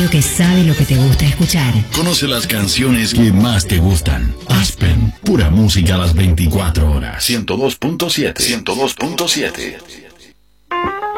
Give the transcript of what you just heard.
radio que sabe lo que te gusta escuchar. Conoce las canciones que más te gustan. Aspen, pura música a las 24 horas. 102.7. 102.7.